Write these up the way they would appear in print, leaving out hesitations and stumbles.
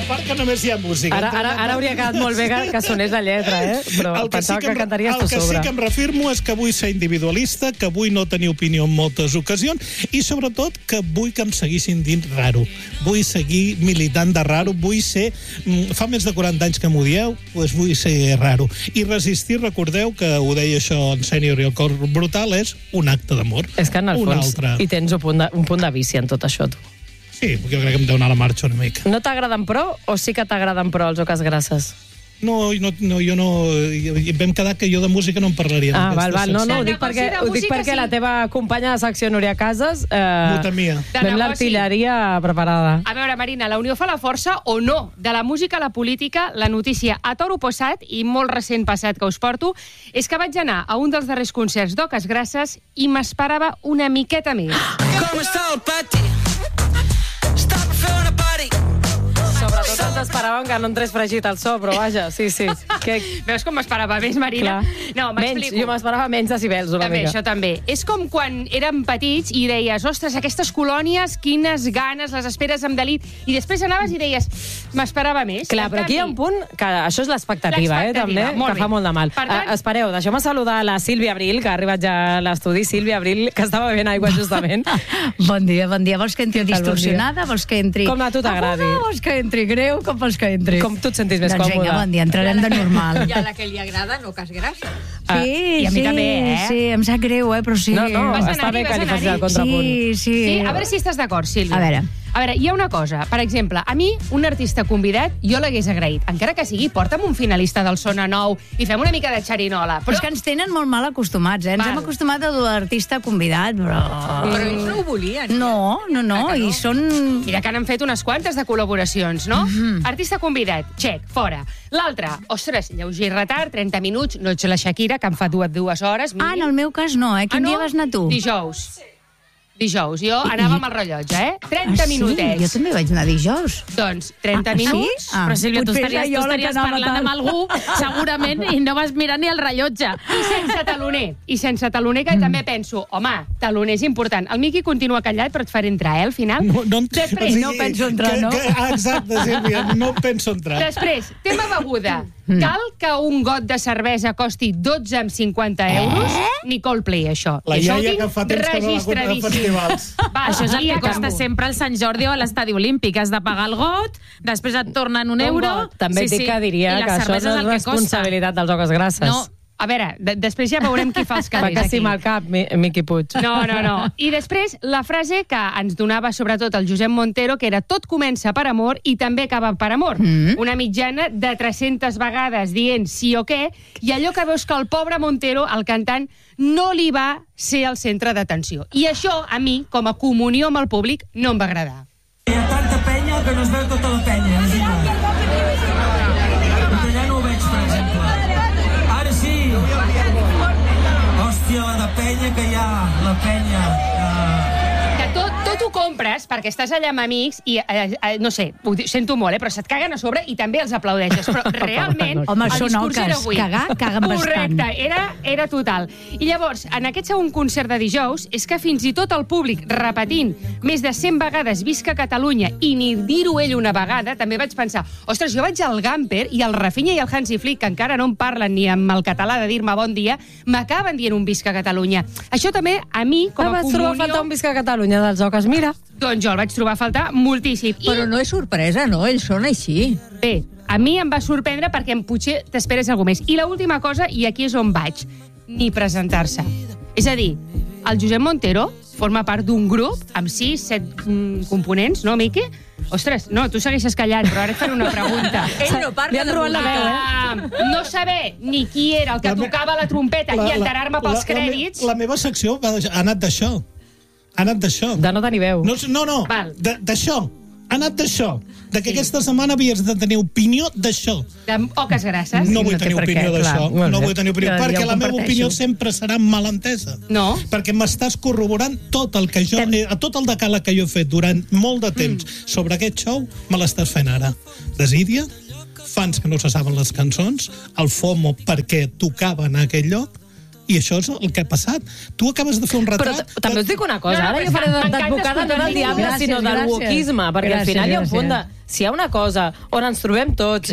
part que només hi ha música. Ara hauria quedat molt bé que sonés la lletra, però pensava que cantaries tu sobre. El que sí que em reafirmo és que vull ser individualista, que vull no tenir opinió en moltes ocasions i, sobretot, que vull que em seguissin dint raro. Vull seguir militant de raro, vull ser... Fa més de 40 anys que m'ho dieu, doncs vull ser raro. I resistir, recordeu que ho deia això en Sènior i el cor brutal, és un acte d'amor. És que en el fons hi tens un punt de vici en tot això, tu. Sí, jo crec que em deu anar a la marxa una mica. No t'agraden prou o sí que t'agraden prou els Oques Grasses? No, jo no... Vam quedar que jo de música no en parlaria. Val. No, ho dic perquè la teva companya de secció, Núria Casas, vam l'artilleria preparada. A veure, Marina, la unió fa la força o no? De la música a la política, la notícia a toro passat, i molt recent passat que us porto, és que vaig anar a un dels darrers concerts d'Oques Grasses i m'esperava una miqueta més. Com està el pati? Està per fer una party. Sobretot ens esperàvem que no entrés fregit el so, però vaja, sí. Veus com m'esperava més, Marina? No, m'explico. Jo m'esperava menys decibels una mica. Això també. És com quan érem petits i deies, ostres, aquestes colònies, quines ganes, les esperes amb delit, i després anaves i deies, m'esperava més. Clar, però aquí hi ha un punt que això és l'expectativa, també, que fa molt de mal. Espereu, deixeu-me saludar la Sílvia Abril, que ha arribat ja a l'estudi. Sílvia Abril, que estava bevent aigua justament. Bon dia. Vols que entri distorsionada? Vols que entri... Com a tu t'agradi. Vols que entri greu? Com vols que entri? Com tu et sentis més còmode. Doncs vinga, bon dia, entrarem de normal. I a la que li agrada, Oques Grasses. I a mi també, Sí, em sap greu, però sí. No, està bé que li facis el contrapunt. Sí. A veure si estàs d'acord, Sílvia. A veure, hi ha una cosa. Per exemple, a mi, un artista convidat, jo l'hagués agraït. Encara que sigui, porta'm un finalista del Sona Nou i fem una mica de xerinola. Però és que ens tenen molt mal acostumats, Ens hem acostumat a l'artista convidat, però... Però ells no ho volien. No, i són... Mira que n'han fet unes quantes de col·laboracions, no? Artista convidat, check, fora. L'altre, ostres, lleuger retard, 30 minuts, no ets la Shakira, que em fa dues hores. En el meu cas no, Quin dia vas anar tu? Dijous. Jo anava amb el rellotge, 30 minutets. Jo també vaig anar dijous. Doncs 30 minuts. Però Sílvia, tu estaries parlant amb algú, segurament, i no vas mirar ni el rellotge. I sense taloner, que també penso, home, taloner és important. El Miqui continua callat, però et faré entrar, al final. Després, no penso entrar, no? Exacte, Sílvia, no penso entrar. Després, tema beguda. Cal que un got de cervesa costi 12,50 euros? Ni Coldplay, això. La iaia que fa temps que no va a festivals. Això és el que costa sempre el Sant Jordi o a l'Estadi Olímpic. Has de pagar el got, després et tornen un euro... També dic que diria que això no és responsabilitat dels Oques Grasses. No, a veure, després ja veurem qui fa els calés aquí. Va que sí mal cap, Miqui Puig. No. I després, la frase que ens donava sobretot el Josep Montero, que era tot comença per amor i també acaba per amor. Una mitjana de 300 vegades dient sí o què, i allò que veus que el pobre Montero, el cantant, no li va ser el centre d'atenció. I això, a mi, com a comunió amb el públic, no em va agradar. Hi ha tanta penya que no es veu tota la penya. Allà no ho veig, per exemple. Ara sí. Hòstia, la de penya que hi ha. La penya. Que tot ho compres perquè estàs allà amb amics i, no sé, ho sento molt, però se't caguen a sobre i també els aplaudeixes. Però realment, home, el discurs era avui. Caguen bastant. Correcte, era total. I llavors, en aquest segon concert de dijous, és que fins i tot el públic, repetint més de 100 vegades Visca Catalunya i ni dir-ho ell una vegada, també vaig pensar, ostres, jo vaig al Gamper i el Rafinha i el Hansi Flick, que encara no em parlen ni amb el català de dir-me bon dia, m'acaben dient un Visca Catalunya. Això també, a mi, com a comunió... Vas trobar a faltar un Visca Catalunya dels Oques, mira. Doncs jo el vaig trobar a faltar moltíssim. Però no és sorpresa, no? Ells són així. Bé, a mi em va sorprendre perquè potser t'esperes alguna més. I l'última cosa, i aquí és on vaig, ni presentar-se. És a dir, el Josep Montero forma part d'un grup amb 6-7 components, no, Miqui? Ostres, no, tu segueixes callant, però ara et faré una pregunta. Ell no parla de música. No saber ni qui era el que tocava la trompeta i enterar-me pels crèdits... La meva secció ha anat d'això. Ha anat d'això. De no tenir veu. No, d'això. Ha anat d'això. De que aquesta setmana havies de tenir opinió d'això. De Oques Grasses. No vull tenir opinió d'això. No vull tenir opinió. Perquè la meva opinió sempre serà malentesa. No. Perquè m'estàs corroborant tot el que jo... Tot el decàleg que jo he fet durant molt de temps sobre aquest show, me l'estàs fent ara. Desídia, fans que no se saben les cançons, el FOMO perquè tocaven a aquell lloc, i això és el que ha passat. Tu acabes de fer un retrat... Però també us dic una cosa, ara jo faré d'advocada no del diable, sinó del wokisme, perquè al final hi ha un punt de... si hi ha una cosa on ens trobem tots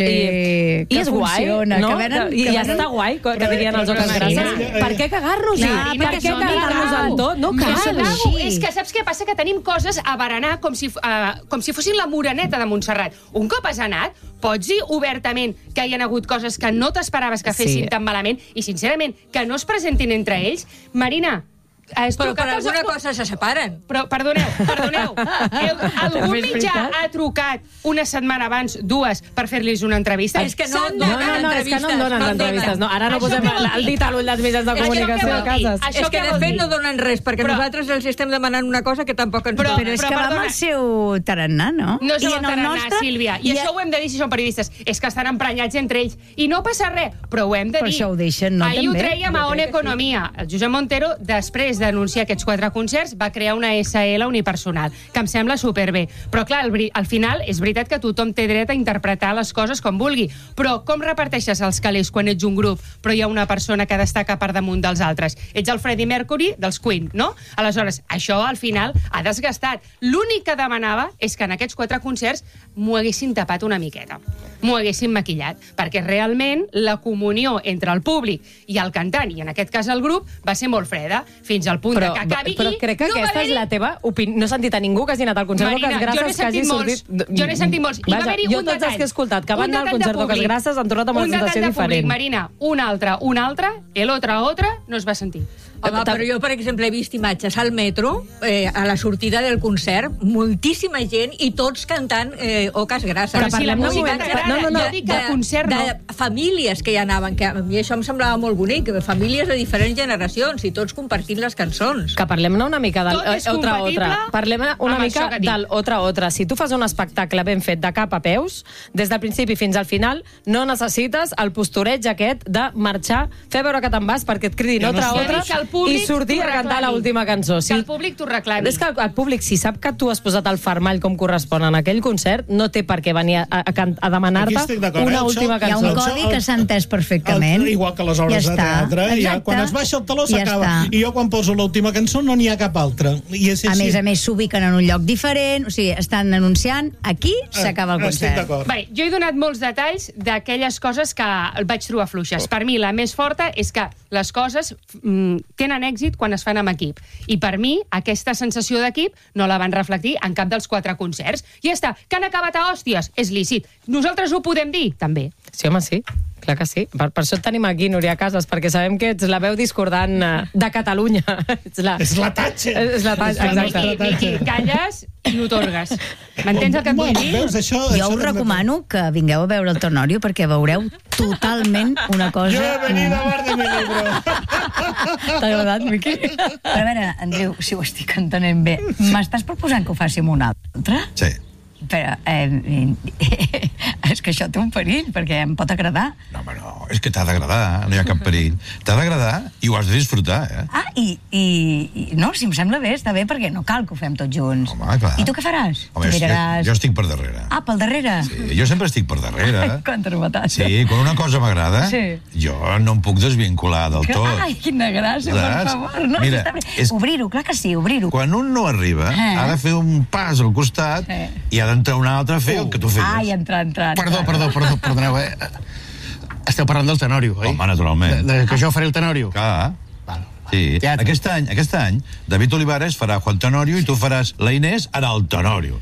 i és guai, no? I ja està guai, que dirien els Oques Grasses. Per què cagar-nos-hi? Per què cagar-nos en tot? No cal. És que saps què passa? Que tenim coses a berenar com si fossin la Moreneta de Montserrat. Un cop has anat, pots dir obertament que hi ha hagut coses que no t'esperaves que fessin tan malament i, sincerament, que no es presentin entre ells. Marina, però per alguna cosa se separen. Però, perdoneu. Algun mitjà ha trucat una setmana abans, 2, per fer-los una entrevista? És que no donen entrevistes. Ara no posem el dit a l'ull dels mitjans de comunicació a cases. És que, de fet, no donen res, perquè nosaltres els estem demanant una cosa que tampoc ens donen. Però és que va amb el seu tarannà, no? No és el tarannà, Sílvia. I això ho hem de dir si són periodistes. És que estan emprenyats entre ells. I no passa res, però ho hem de dir. Per això ho deixen, no? Ahir ho trèiem a On Economia. El Josep Montero, després d'anunciar aquests 4 concerts, va crear una SL unipersonal, que em sembla superbé. Però, clar, al final és veritat que tothom té dret a interpretar les coses com vulgui, però com reparteixes els calés quan ets un grup, però hi ha una persona que destaca per damunt dels altres? Ets el Freddie Mercury dels Queen, no? Aleshores, això al final ha desgastat. L'únic que demanava és que en aquests 4 concerts m'ho haguessin tapat una miqueta, m'ho haguessin maquillat, perquè realment la comunió entre el públic i el cantant, i en aquest cas el grup, va ser molt freda, fins al punt que acabi. Però crec que aquesta és la teva opinió. No he sentit a ningú que hagi anat al concert d'Oques Grasses que hagi sortit... Jo n'he sentit molts. I va haver-hi un detall. Jo tots els que he escoltat que van anar al concert d'Oques Grasses han tornat amb una sensació diferent. Marina, un altre, el otra, no es va sentir. Home, però jo, per exemple, he vist imatges al metro, a la sortida del concert, moltíssima gent i tots cantant Oques Grasses. Però si la música t'agrada, jo dic que el concert no. De famílies que hi anaven, que a mi això em semblava molt bonic, famílies de diferents generacions i tots compartint les cançons. Que parlem-ne una mica del otra. Parlem una mica del otra. Si tu fas un espectacle ben fet de cap a peus, des del principi fins al final, no necessites el postureig aquest de marxar, fer veure que te'n vas perquè et cridin otra, i sortir a cantar l'última cançó. Que el públic t'ho reclami. És que el públic, si sap que tu has posat el fermall com correspon en aquell concert, no té per què venir a demanar-te una última cançó. Hi ha un codi que s'ha entès perfectament. Igual que les obres de teatre. Quan es baixa el taló s'acaba. I jo quan poso l'última cançó no n'hi ha cap altra. A més, s'ubiquen en un lloc diferent, o sigui, estan anunciant, aquí s'acaba el concert. Bé, jo he donat molts detalls d'aquelles coses que vaig trobar fluixes. Per mi, la més forta és que les coses tenen èxit quan es fan amb equip. I per mi, aquesta sensació d'equip no la van reflectir en cap dels 4 concerts. I ja està. Que han acabat a hòsties? És lícit. Nosaltres ho podem dir? També. Sí, home, sí. Clar que sí. Per això et tenim aquí, Núria Casas, perquè sabem que ets la veu discordant de Catalunya. És la tatxa. És la tatxa, exacte. Miqui, calles i otorgues. M'entens el que et vull dir? Jo us recomano que vingueu a veure el Tenorio perquè veureu totalment una cosa... Jo he venido a hablar de mi libro. T'ha agradat, Miqui? A veure, Andreu, si ho estic entenent bé, m'estàs proposant que ho fàssim un altre? Sí. Però és que això té un perill, perquè em pot agradar. No, home, no, és que t'ha d'agradar, no hi ha cap perill. T'ha d'agradar i ho has de disfrutar, eh? No, si em sembla bé, està bé, perquè no cal que ho fem tots junts. Home, clar. I tu què faràs? Home, jo estic per darrere. Ah, pel darrere? Sí, jo sempre estic per darrere. Quanta novetat. Sí, quan una cosa m'agrada, jo no em puc desvincular del tot. Ai, quina gràcia, per favor. No, mira, obrir-ho, clar que sí, obrir-ho. Quan un no arriba, ha de fer un pas al costat i ha d'entrar un altre a fer el que tu feies. Ai, entrar. Perdoneu, esteu parlant del Tenorio, oi? Home, naturalment. Que jo faré el Tenorio. Clar. Sí. Aquest any, David Olivares farà Juan Tenorio i tu faràs la Inés en el Tenorio.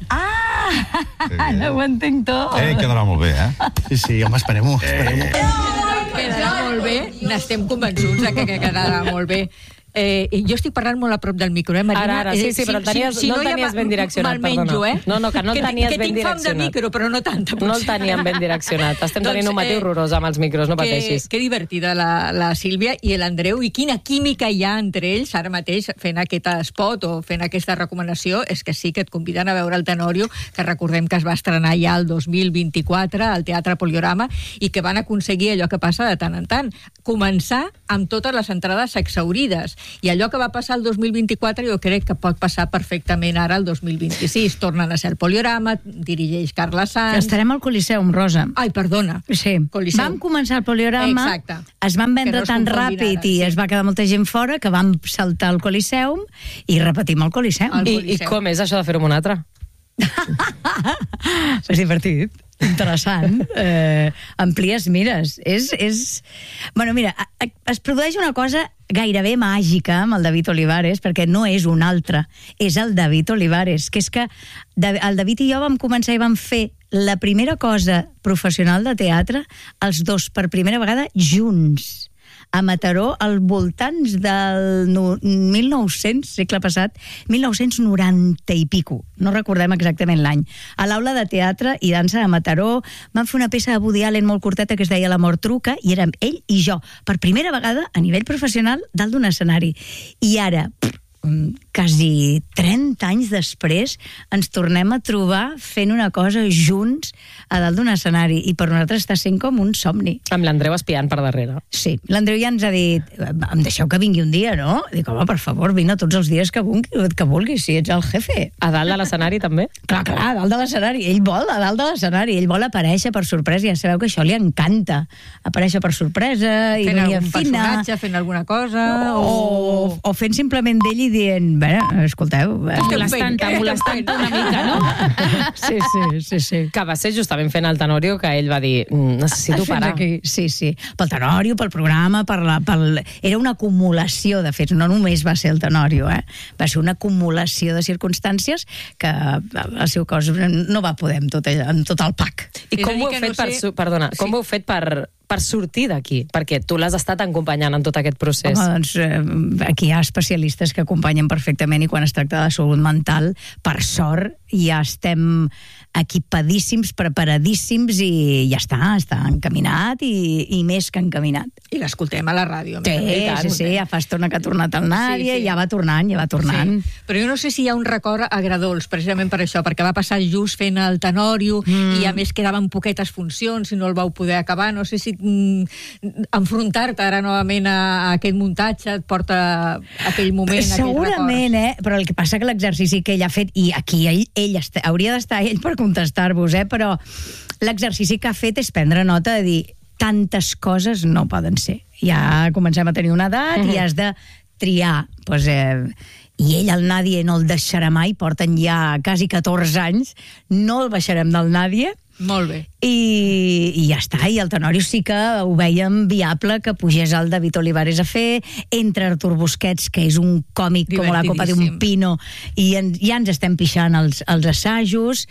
No ho entenc tot. Quedarà molt bé, eh? Sí, home, esperem-ho. Quedarà molt bé, n'estem convençuts que quedarà molt bé. Jo estic parlant molt a prop del micro, Marina? Ara, sí, però no el tenies ben direccionat, perdona. No, que no el tenies ben direccionat. Que tinc fam de micro, però no tanta. No el teníem ben direccionat. Estem tenint un matí horrorós amb els micros, no pateixis. Que divertida la Sílvia i l'Andreu, i quina química hi ha entre ells ara mateix fent aquest spot o fent aquesta recomanació. És que sí que et conviden a veure el Tenorio, que recordem que es va estrenar ja el 2024 al Teatre Poliorama i que van aconseguir allò que passa de tant en tant, començar amb totes les entrades exhaurides. I allò que va passar el 2024 jo crec que pot passar perfectament ara el 2026. Tornen a ser el Poliorama, dirigeix Carla Sanz... Que estarem al Coliseum, Rosa. Ai, perdona. Sí. Coliseum. Vam començar el Poliorama, es van vendre tan ràpid i es va quedar molta gent fora que vam saltar al Coliseum i repetim el Coliseum. I com és això de fer-ho amb un altre? És divertit, interessant, amplies mires. Bueno, mira, es produeix una cosa gairebé màgica amb el David Olivares, perquè no és un altre, és el David Olivares, que és que el David i jo vam començar i vam fer la primera cosa professional de teatre, els dos per primera vegada junts, a Mataró, al voltants del 1900, segle passat, 1990 i pico, no recordem exactament l'any, a l'aula de teatre i dansa de Mataró. Vam fer una peça de Woody Allen molt curteta que es deia L'amor truca, i érem ell i jo, per primera vegada a nivell professional, dalt d'un escenari. I ara, quasi 30 anys després, ens tornem a trobar fent una cosa junts a dalt d'un escenari, i per nosaltres està sent com un somni. Amb l'Andreu espiant per darrere. Sí, l'Andreu ja ens ha dit, em deixeu que vingui un dia, no? Dic, home, per favor, vine tots els dies que vulguis, si ets el jefe. A dalt de l'escenari, també? Clar, a dalt de l'escenari. Ell vol a dalt de l'escenari, ell vol aparèixer per sorpresa, ja sabeu que això li encanta. Aparèixer per sorpresa, fent ironia algun fina. Personatge, fent alguna cosa... O fent simplement d'ell i dient, bé, escolteu... Molestant-te una mica, no? Sí. Que va ser justament fent el Tenorio que ell va dir, necessito parar. Sí. Pel Tenorio, pel programa, era una acumulació de fets, no només va ser el Tenorio, va ser una acumulació de circumstàncies que el seu cos no va poder amb tot el pack. I com ho heu fet per sortir d'aquí? Perquè tu l'has estat acompanyant en tot aquest procés. Home, doncs aquí hi ha especialistes que acompanyen perfectament, i quan es tracta de salut mental, per sort, ja estem equipadíssims, preparadíssims, i ja està encaminat i més que encaminat. I l'escoltem a la ràdio. Sí, ja fa estona que ha tornat el Nàdia, ja va tornant. Sí. Però jo no sé si hi ha un record agradolç, precisament per això, perquè va passar just fent el Tenorio, i a més quedaven poquetes funcions i no el vau poder acabar. No sé si enfrontar-te ara novament a aquest muntatge et porta a aquell moment, segurament, però el que passa que l'exercici que ell ha fet, i aquí ell hauria d'estar ell per contestar-vos, però l'exercici que ha fet és prendre nota de dir, tantes coses no poden ser. Ja comencem a tenir una edat i has de triar. I ell, el Nàdia, no el deixarà mai, porten ja quasi 14 anys, no el baixarem del Nàdia. Molt bé. I ja està, i el Tenorio sí que ho veiem viable que pugés el David Olivares a fer, entre Artur Busquets, que és un còmic com la copa d'un pino, i ja ens estem pixant els assajos.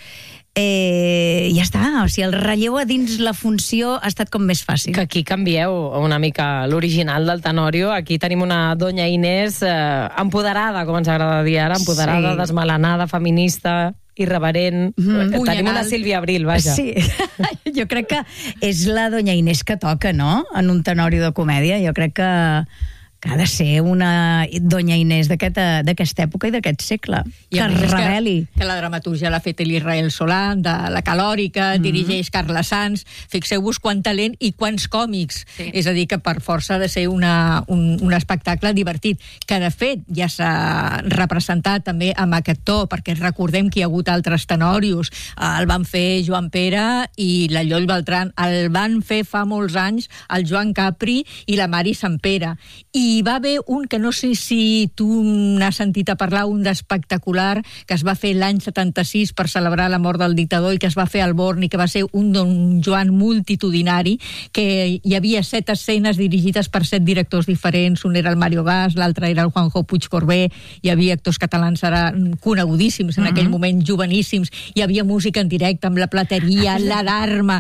Ja està, o sigui, el relleu a dins la funció ha estat com més fàcil. Que aquí canvieu una mica l'original del Tenorio. Aquí tenim una doña Inés empoderada, com ens agrada dir ara, empoderada, desmelenada, feminista, irreverent. Tenim una Sílvia Abril, vaja. Sí, jo crec que és la doña Inés que toca, no?, en un Tenorio de comèdia. Jo crec que ha de ser una doña Inés d'aquesta època i d'aquest segle, que es reveli. Que la dramaturgia l'ha fet l'Israel Solà, de La Calòrica, dirigeix Carla Sanz. Fixeu-vos quant talent i quants còmics. Sí. És a dir, que per força ha de ser un espectacle divertit, que de fet ja s'ha representat també amb aquest to, perquè recordem que hi ha hagut altres Tenorios. El van fer Joan Pere i la Lloll Beltran, el van fer fa molts anys el Joan Capri i la Mari Sampere. I hi va haver un que no sé si tu n'has sentit a parlar, un d'espectacular, que es va fer l'any 76 per celebrar la mort del dictador i que es va fer al Born i que va ser un Don Joan multitudinari, que hi havia 7 escenes dirigides per 7 directors diferents. Un era el Mario Gas, l'altre era el Juanjo Puig-Corbé, hi havia actors catalans ara conegudíssims en aquell moment, joveníssims, hi havia música en directe amb la plateria, l'alarma.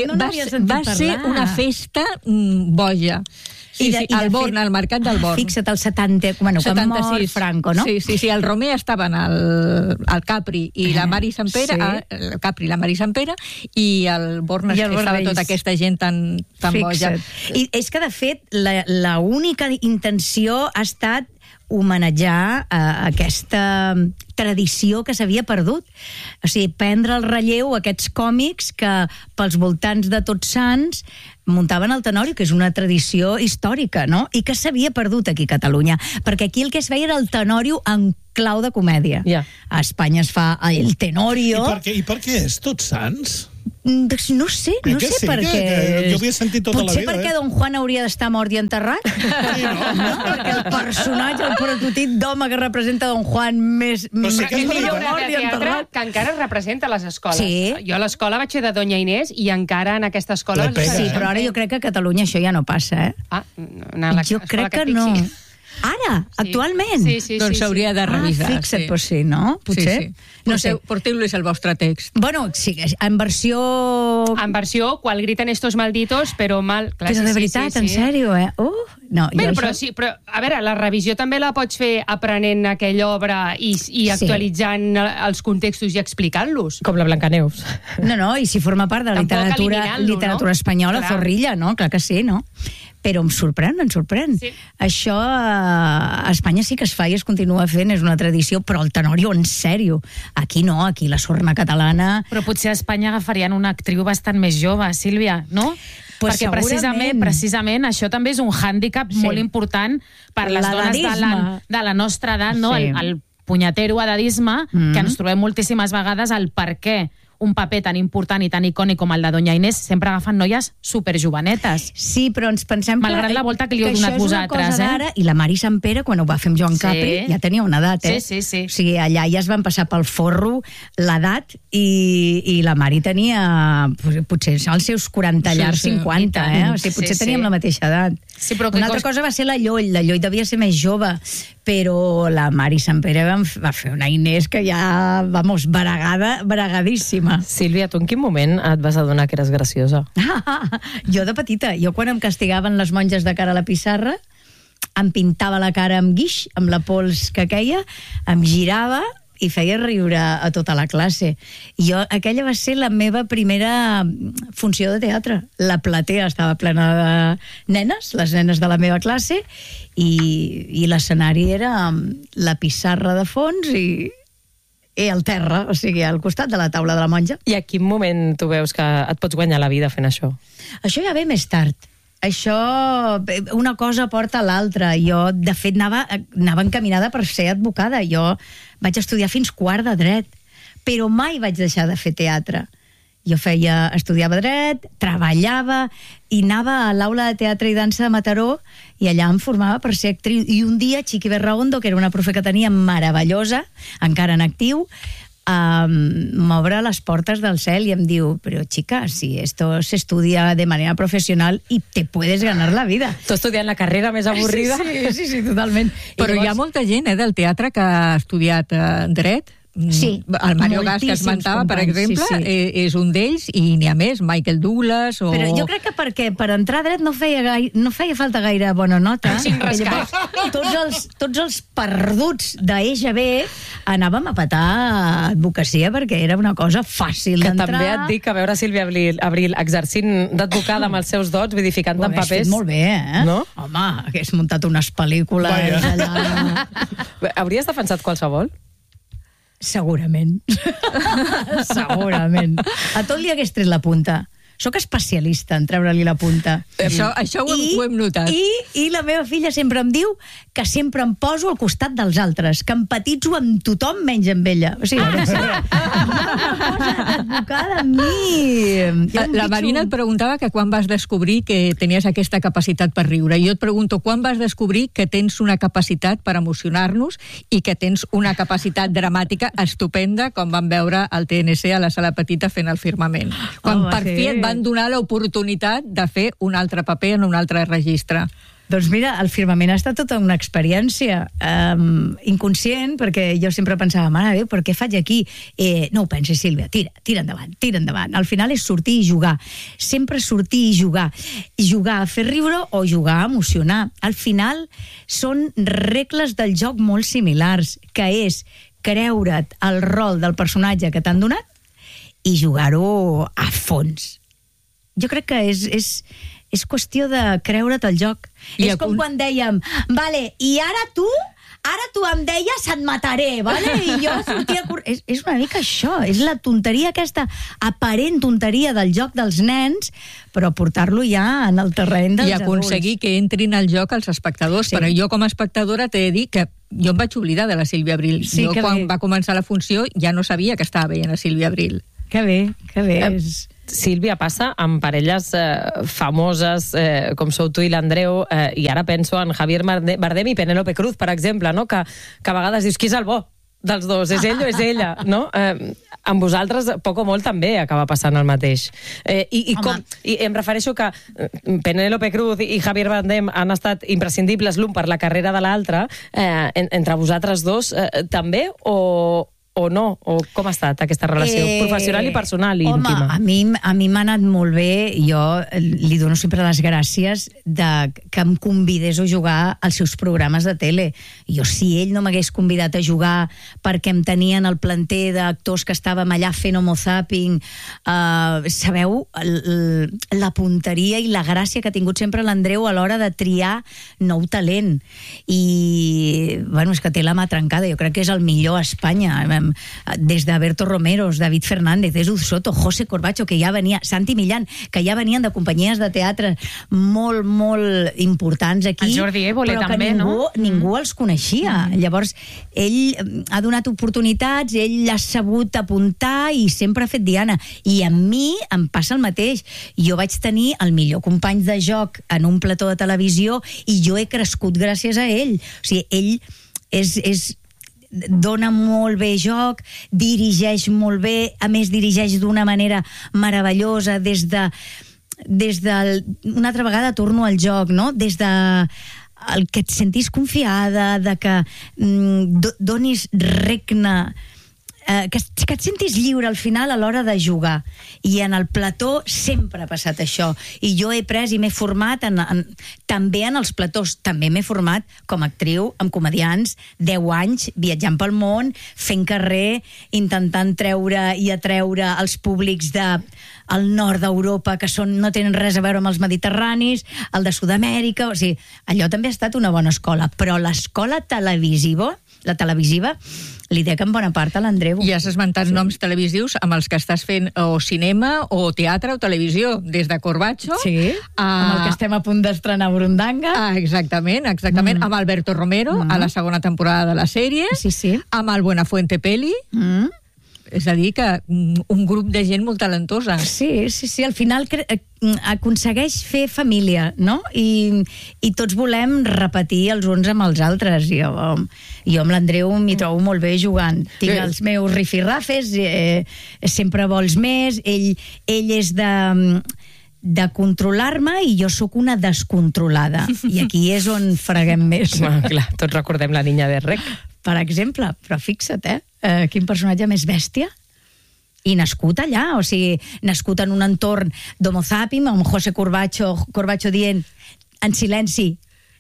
Va ser una festa boja. Sí, al Born, al mercat del Born. Fixa't, el 70, quan mor Franco, no? Sí, el Romer estaven al Capri i la Mari Sampere, el Capri i la Mari Sampere, i el Born estava tota aquesta gent tan boja. I és que, de fet, la única intenció ha estat homenatjar aquesta tradició que s'havia perdut. O sigui, prendre el relleu a aquests còmics que pels voltants de Tots Sants muntaven el Tenorio, que és una tradició històrica, no? I que s'havia perdut aquí a Catalunya, perquè aquí el que es feia era el Tenorio en clau de comèdia. A Espanya es fa el Tenorio. I per què és Tots Sants? No sé perquè... Jo havia sentit tota la vida. Potser perquè Don Juan hauria d'estar mort i enterrat? No, perquè el personatge, el prototip d'home que representa Don Juan més Hi ha una mort de i teatre enterrat. que encara es representa a les escoles. Sí. Jo a l'escola vaig fer de Doña Inés i encara en aquesta escola... Le pega, Sí, però ara jo crec que a Catalunya això ja no passa, Jo crec que no. Ara, actualment? Sí. Doncs s'hauria de revisar. Fixa't, doncs sí, no? Potser. No sé. Porteu-los el vostre text. Bueno, sí, en versió... En versió, qual griten estos malditos, però mal... Clar, Però de veritat, en sèrio, No, Bé, però a veure, la revisió també la pots fer aprenent aquella obra i actualitzant els contextos i explicant-los. Com la Blancaneus. No, i si forma part de la Tampoc eliminant-lo, literatura no? espanyola, Clar. Zorrilla, no? Clar que sí, no? Però em sorprèn. Sí. Això a Espanya sí que es fa i es continua fent, és una tradició, però el Tenorio, en sèrio. Aquí no, aquí la sorna catalana... Però potser a Espanya agafarien una actriu bastant més jove, Sílvia, no? Pues perquè segurament. precisament això també és un hàndicap molt important per les dones de la nostra edat, no? Sí. El punyetero edadisme, que ens trobem moltíssimes vegades el per què un paper tan important i tan icònic com el de Doña Inés sempre agafen noies superjovenetes. Sí, però ens pensem malgrat la volta que li heu donat vosaltres, I la Mari Sampere, quan ho va fer amb Joan Capri, ja tenia una edat, Sí. O sigui, allà ja es van passar pel forro l'edat i la Mari tenia potser els seus 40 llars, 50, O sigui, potser teníem la mateixa edat. Sí, però una altra cosa va ser la Lloll devia ser més jove, però la Mari Sampere va fer una Inés que ja, vamos, baragadíssima. Sílvia, tu en quin moment et vas adonar que eres graciosa? Jo de petita, quan em castigaven les monges de cara a la pissarra, em pintava la cara amb guix, amb la pols que queia, em girava i feia riure a tota la classe. Aquella va ser la meva primera funció de teatre. La platea estava plena de nenes, les nenes de la meva classe, i l'escenari era la pissarra de fons i al terra, o sigui, al costat de la taula de la monja. I a quin moment tu veus que et pots guanyar la vida fent això? Això ja ve més tard. Això, una cosa porta a l'altra. Jo, de fet, anava encaminada per ser advocada. Jo vaig estudiar fins quart de dret, però mai vaig deixar de fer teatre. Jo estudiava dret, treballava i anava a l'aula de teatre i dansa de Mataró i allà em formava per ser actriu. I un dia Chiqui Berraondo, que era una profe que tenia meravellosa, encara en actiu, m'obre les portes del cel i em diu, però chica, si esto se estudia de manera profesional y te puedes ganar la vida. Tu estudiant la carrera més avorrida? Sí, totalment. Però hi ha molta gent del teatre que ha estudiat dret. Sí, el Mario Gas que esmentava, per exemple, és un d'ells, i n'hi ha més, Michael Douglas o... Però jo crec que perquè per entrar a dret no feia falta gaire bona nota. Llavors, tots els perduts d'EGB anàvem a petar advocacia perquè era una cosa fàcil d'entrar. Que també et dic, a veure Sílvia Abril exercint d'advocada amb els seus dots, vull dir, ficant en papers... Ho has fet molt bé, No? Home, hagués muntat unes pel·lícules allà... Hauries defensat qualsevol? Segurament. Segurament. A tot li hagués tret la punta. Soc especialista en treure-li la punta. Això ho hem notat. I la meva filla sempre em diu que sempre em poso al costat dels altres, que empatitzo amb tothom menys amb ella. O sigui, hi ha una cosa advocada amb mi. La Marina et preguntava que quan vas descobrir que tenies aquesta capacitat per riure. I jo et pregunto, quan vas descobrir que tens una capacitat per emocionar-nos i que tens una capacitat dramàtica estupenda, com vam veure al TNC a la Sala Petita fent El firmament. Quan per fi et van donar l'oportunitat de fer un altre paper en un altre registre. Doncs mira, El firmament ha estat tota una experiència inconscient, perquè jo sempre pensava, mare de Déu, però què faig aquí? No ho pensis, Sílvia, tira endavant. Al final és sortir i jugar. Sempre sortir i jugar. Jugar a fer riure o jugar a emocionar. Al final són regles del joc molt similars, que és creure't el rol del personatge que t'han donat i jugar-ho a fons. Jo crec que és qüestió de creure't el joc. És com quan dèiem, vale, i ara tu em deies et mataré, vale? I jo sortia... És una mica això, és la tonteria aquesta, aparent tonteria del joc dels nens, però portar-lo ja en el terreny dels adults. I aconseguir que entrin al joc els espectadors. Sí. Però jo com a espectadora t'he de dir que jo em vaig oblidar de la Sílvia Abril. Sí, jo quan va començar la funció ja no sabia que estava veient a Sílvia Abril. Que bé, que bé. Sílvia, passa amb parelles famoses com sou tu i l'Andreu, i ara penso en Javier Bardem i Penélope Cruz, per exemple, no? que a vegades dius qui és el bo dels dos, és ell o és ella, no? Amb vosaltres, poc o molt, també acaba passant el mateix. I em refereixo que Penélope Cruz i Javier Bardem han estat imprescindibles l'un per la carrera de l'altre, entre vosaltres dos també, o no? O com ha estat aquesta relació professional i personal i íntima? Home, a mi m'ha anat molt bé. Jo li dono sempre les gràcies que em convidés a jugar als seus programes de tele. Jo, si ell no m'hagués convidat a jugar perquè em tenien el planter d'actors que estàvem allà fent homo zapping, sabeu la punteria i la gràcia que ha tingut sempre l'Andreu a l'hora de triar nou talent. I, bueno, és que té la mà trencada. Jo crec que és el millor a Espanya. Des de Berto Romeros, David Fernández, Jesús Soto, José Corbacho, que ja venia, Santi Millán, que ja venien de companyies de teatre molt, molt importants aquí. El Jordi Évole també, no? Ningú els coneixia. Llavors, ell ha donat oportunitats, ell l'ha sabut apuntar i sempre ha fet diana. I a mi em passa el mateix. Jo vaig tenir el millor company de joc en un plató de televisió i jo he crescut gràcies a ell. O sigui, ell dona molt bé joc, dirigeix molt bé, a més dirigeix d'una manera meravellosa una altra vegada torno al joc, no? Des de el que et sentis confiada, de que donis regne, que et sentis lliure al final a l'hora de jugar. I en el plató sempre ha passat això. I jo he pres i m'he format també en els platós. També m'he format com a actriu, amb comediants, 10 anys, viatjant pel món, fent carrer, intentant treure i atreure els públics al nord d'Europa, que no tenen res a veure amb els mediterranis, el de Sud-amèrica. O sigui, allò també ha estat una bona escola. Però l'escola televisiva, li dec en bona part a l'Andreu. I has esmentat noms televisius amb els que estàs fent o cinema, o teatre, o televisió, des de Corbacho... Sí, amb el que estem a punt d'estrenar Burundanga. Exactament. Amb Alberto Romero, a la segona temporada de la sèrie. Sí. Amb el Buenafuente Peli. És a dir, que un grup de gent molt talentosa. Sí, al final aconsegueix fer família, no? I tots volem repetir els uns amb els altres. Jo amb l'Andreu m'hi trobo molt bé jugant. Tinc els meus rifirrafes, sempre vols més, ell és de controlar-me i jo sóc una descontrolada. I aquí és on freguem més. Clar, tots recordem la Niña de Rec. Per exemple, però fixa't, quin personatge més bèstia. I nascut allà, o sigui, nascut en un entorn d'homo zapping, amb José Corbacho dient en silenci,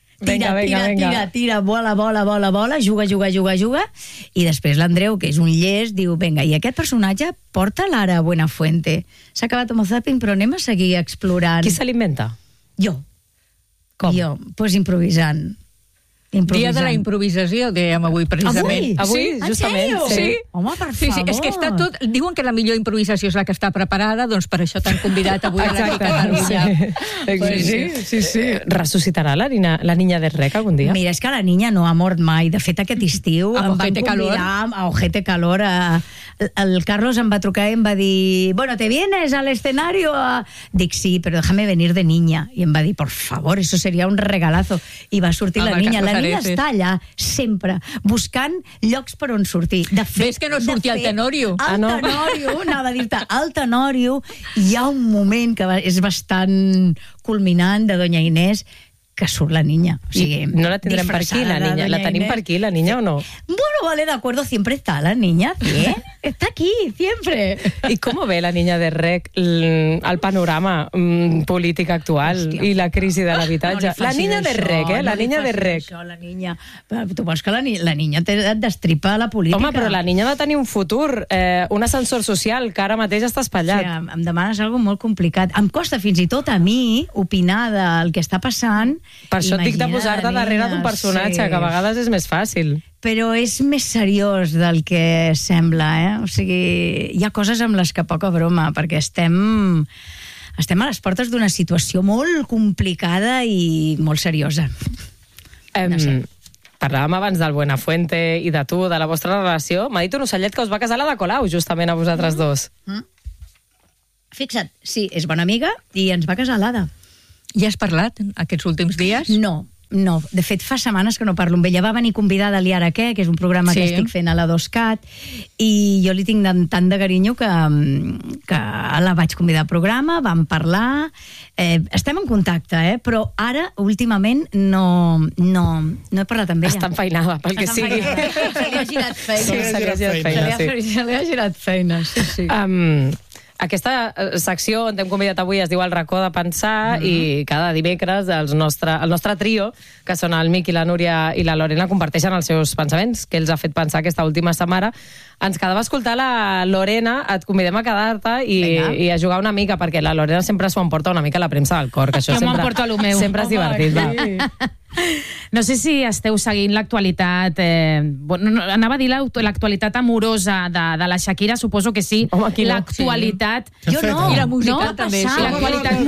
tira, bola, juga, i després l'Andreu, que és un llest, diu, vinga, i aquest personatge porta l'ara Buenafuente. S'ha acabat homo zapping, però anem a seguir explorant. Qui se l'inventa? Jo. Com? Jo, doncs improvisant. Dia de la improvisació, dèiem avui, precisament. Avui, justament. Sí. Home, per favor. Sí, és que està tot... Diuen que la millor improvisació és la que està preparada, doncs per això t'han convidat avui a la Catalunya. Sí. Ressuscitarà la Niña de Rec algun dia? Mira, és que la Niña no ha mort mai. De fet, aquest estiu em van convidar a Ojete Calor. El Carlos em va trucar i em va dir, bueno, ¿te vienes al escenario? Dic, sí, pero déjame venir de niña. I em va dir, por favor, eso sería un regalazo. I va sortir la Niña. La Niña està allà, sempre, buscant llocs per on sortir. De fet, ves que no surti al Tenorio? Al Tenorio, anava a dir-te, al Tenorio hi ha un moment que és bastant culminant de Doña Inés, que surt la Niña. O sigui, no la tindrem per aquí, la Niña? La tenim per aquí, la Niña, o no? Bueno, vale, de acuerdo, siempre está la Niña, ¿sí? Está aquí, siempre. ¿Y cómo ve la Niña de Rec el panorama polític actual? Hòstia, i la crisi de l'habitatge? La Niña de Rec, la Niña de Rec. La Niña... Tu vols que la Niña et destripa la política? Home, però la Niña ha de tenir un futur, un ascensor social, que ara mateix està espatllat. Sí, em demanes alguna molt complicat. Em costa fins i tot a mi opinar del que està passant. Per això et dic de posar-te darrere d'un personatge, que a vegades és més fàcil. Però és més seriós del que sembla, O sigui, hi ha coses amb les que poca broma, perquè estem a les portes d'una situació molt complicada i molt seriosa. No sé. Parlàvem abans del Buenafuente i de tu, de la vostra relació. M'ha dit un ocellet que us va casar la de Colau, justament a vosaltres dos. Fixa't, sí, és bona amiga i ens va casar l'Ada. I has parlat aquests últims dies? No, de fet fa setmanes que no parlo amb ella. Va venir convidada a l'Iara Què, que és un programa que estic fent a la 2CAT, i jo li tinc tant de carinyo que la vaig convidar al programa, vam parlar, estem en contacte, però ara, últimament, no he parlat amb ella. Està enfeinada, pel que sigui. Se li ha girat feina. Sí. Aquesta secció on t'hem convidat avui es diu El racó de pensar i cada dimecres el nostre trio, que són el Miqui, la Núria i la Lorena, comparteixen els seus pensaments, que els ha fet pensar aquesta última setmana. Ens quedava a escoltar la Lorena, et convidem a quedar-te i a jugar una mica, perquè la Lorena sempre s'ho emporta una mica a la premsa del cor, que això sempre és divertit. Va. No sé si esteu seguint l'actualitat, anava a dir l'actualitat amorosa de la Shakira, suposo que sí. L'actualitat... Jo no. I la musical també. L'actualitat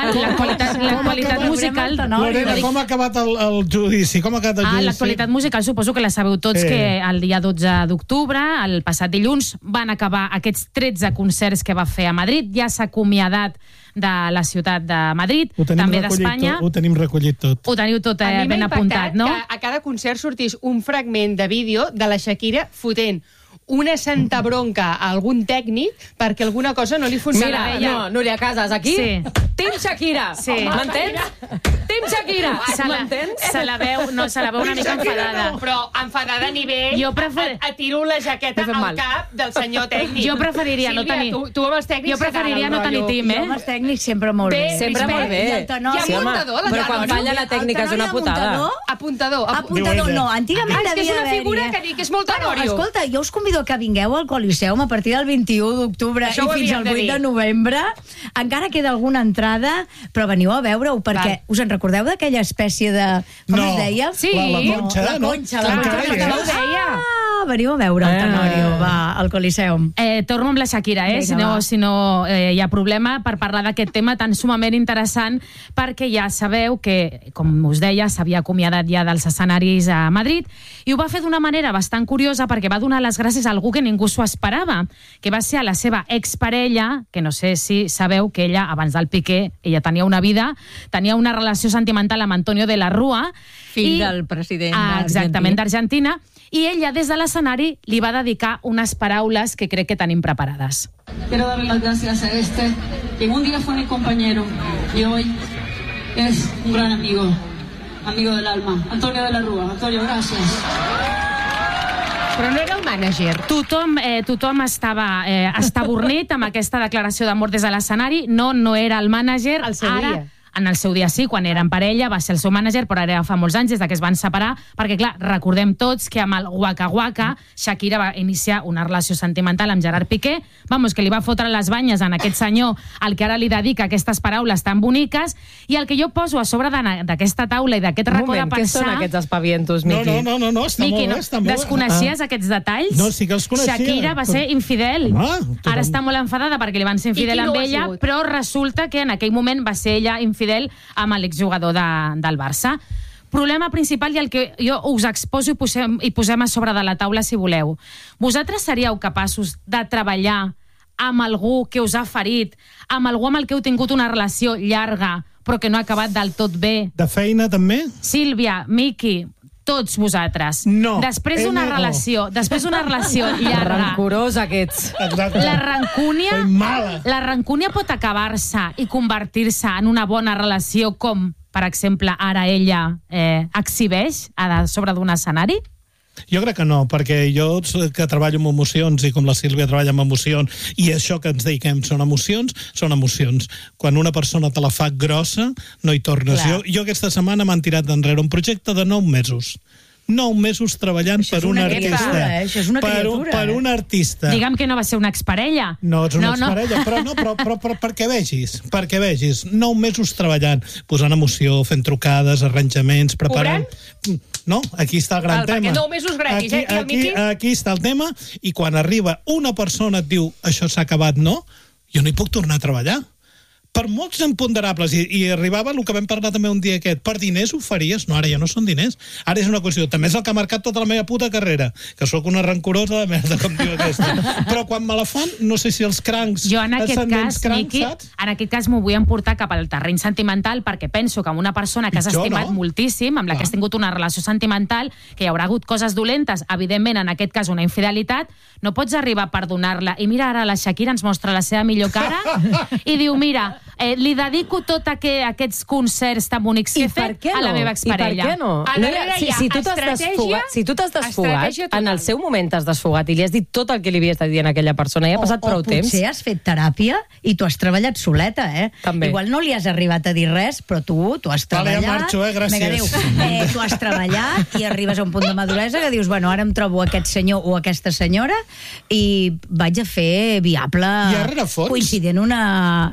musical... Lorena, com ha acabat el judici? L'actualitat musical suposo que la sabeu tots, que el dia 12 d'octubre, el passat dilluns, van acabar aquests 13 concerts que va fer a Madrid. Ja s'ha acomiadat de la ciutat de Madrid, també d'Espanya. Ho tenim recollit tot. Ho teniu tot ben apuntat, no? Que a cada concert sortís un fragment de vídeo de la Shakira fotent una santa bronca a algun tècnic perquè alguna cosa no li funcionava. Mira, Núria Casas, aquí, Team Shakira. M'entens? Team Shakira. Se la veu una mica enfadada. Però enfadada a nivell... Atiro la jaqueta al cap del senyor tècnic. Jo preferiria no tenir... Tu amb els tècnics... Jo preferiria no tenir team, Jo amb els tècnics sempre molt bé. Sempre molt bé. Hi ha apuntador, però quan falla la tècnica és una putada. Apuntador, no. Antigament és que és una figura que dic que és molt tenorio. Escolta, jo us convido que vingueu al Coliseum a partir del 21 d'octubre i fins al 8 de novembre. Encara queda alguna entrada, però veniu a veure-ho, perquè us en recordeu d'aquella espècie de... Com es deia? Sí. La Conxa. La Conxa ho deia. Veniu a veure el Tenorio, al Coliseum. Torno amb la Shakira, si no hi ha problema per parlar d'aquest tema tan sumament interessant, perquè ja sabeu que, com us deia, s'havia acomiadat ja dels escenaris a Madrid, i ho va fer d'una manera bastant curiosa, perquè va donar les gràcies a algú que ningú s'ho esperava, que va ser a la seva exparella, que no sé si sabeu que ella, abans del Piqué, ella tenia una vida, tenia una relació sentimental amb Antonio de la Rúa, fill del president d'Argentina. Exactament, d'Argentina, i ella des de l'escenari li va dedicar unes paraules que crec que tenim preparades. Quiero darle las gracias a que un día fue mi compañero y hoy es un gran amigo del alma, Antonio de la Rúa. Antonio, gracias. Però no era el mànager. Tothom estava estabornit amb aquesta declaració d'amor des de l'escenari. No era el mànager. En el seu dia sí, quan eren parella, va ser el seu mànager, però ara fa molts anys des que es van separar, perquè, clar, recordem tots que amb el Waka Waka Shakira va iniciar una relació sentimental amb Gerard Piqué, que li va fotre les banyes en aquest senyor, al que ara li dedica aquestes paraules tan boniques, i el que jo poso a sobre d'aquesta taula i d'aquest racó de pensar... Què són aquests espavientos, Miqui? No, està Miqui, molt bé, està molt bé. Desconeixies aquests detalls? No, sí que els coneixia. Shakira va ser infidel. Ara està molt enfadada perquè li van ser infidel amb ella, però resulta que en aquell moment va ser ella infidel amb l'exjugador del Barça. Problema principal, i el que jo us exposo i posem a sobre de la taula si voleu. Vosaltres seríeu capaços de treballar amb algú que us ha ferit, amb algú amb el que heu tingut una relació llarga però que no ha acabat del tot bé? De feina també? Sílvia, Miqui, tots vosaltres. No. Després d'una relació llarga... Rancorós, aquests. Exacte. La rancúnia pot acabar-se i convertir-se en una bona relació, com, per exemple, ara ella exhibeix a sobre d'un escenari? Jo crec que no, perquè jo que treballo amb emocions i com la Sílvia treballa amb emocions i això que ens dediquem són emocions. Quan una persona te la fa grossa, no hi tornes. Jo aquesta setmana m'han tirat enrere un projecte de 9 mesos. 9 mesos treballant per un artista. Això és una criatura. Per un artista. Digue'm que no va ser una exparella. No, és una exparella, però perquè vegis. 9 mesos treballant, posant emoció, fent trucades, arranjaments, preparant... No, aquí està el gran tema. Perquè 9 mesos gratis, el Miqui? Aquí està el tema, i quan arriba una persona et diu això s'ha acabat, no, jo no hi puc tornar a treballar. per molts imponderables, i arribava el que vam parlar també un dia aquest, per diners ho faries? No, ara ja no són diners. Ara és una qüestió. També és el que ha marcat tota la meva puta carrera, que sóc una rancorosa de merda, com diu aquesta. Però quan me la fan, no sé si els crancs... Jo en aquest cas, Niqui, en aquest cas m'ho vull emportar cap al terreny sentimental, perquè penso que amb una persona que has estimat moltíssim, amb la que has tingut una relació sentimental, que hi haurà hagut coses dolentes, evidentment, en aquest cas una infidelitat, no pots arribar a perdonar-la. I mira, ara la Shakira ens mostra la seva millor cara i diu, mira, li dedico tot aquests concerts tan bonics que he fet a la meva exparella. I per què no? Si tu t'has desfogat, en el seu moment t'has desfogat i li has dit tot el que li havies de dir a aquella persona, ja ha passat prou temps. O potser has fet teràpia i tu has treballat soleta, També. Igual no li has arribat a dir res, però tu has treballat... Vale, ja marxo, gràcies. Tu has treballat i arribes a un punt de maduresa que dius, bueno, ara em trobo aquest senyor o aquesta senyora i vaig a fer viable... I a rerefons... coincidint una